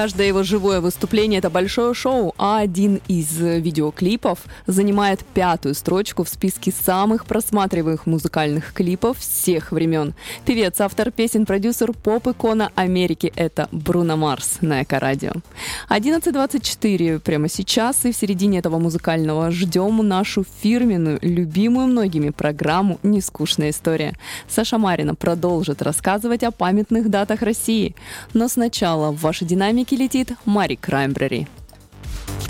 Каждое его живое выступление — это большое шоу, а один из видеоклипов занимает 5-ю строчку в списке самых просматриваемых музыкальных клипов всех времен. Певец, автор песен, продюсер, поп-икона Америки — это Бруно Марс на Эко-радио. 11:24 прямо сейчас, и в середине этого музыкального ждем нашу фирменную, любимую многими программу «Нескучная история». Саша Марина продолжит рассказывать о памятных датах России. Но сначала в ваши динамики летит Мари Краймбрери.